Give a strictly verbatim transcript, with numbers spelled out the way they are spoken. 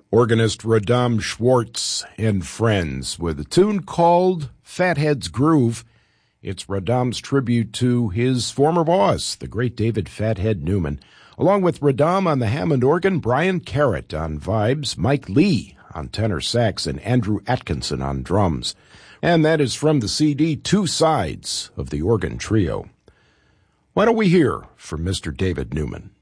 Organist Radam Schwartz and Friends with a tune called Fathead's Groove. It's Radam's tribute to his former boss, the great David Fathead Newman. Along with Radam on the Hammond organ, Brian Carrot on vibes, Mike Lee on tenor sax, and Andrew Atkinson on drums. And that is from the C D Two Sides of the Organ Trio. Why don't we hear from Mister David Newman?